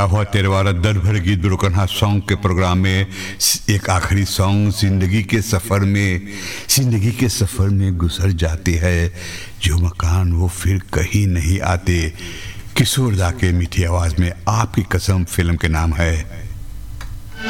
हुआ तेरे वाला दर भर गीत ब्रोकन हाथ सॉन्ग के प्रोग्राम में एक आखिरी सॉन्ग जिंदगी के सफ़र में गुजर जाते हैं जो मकान वो फिर कहीं नहीं आते। किशोर दा के मीठी आवाज़ में आपकी कसम फिल्म के नाम है।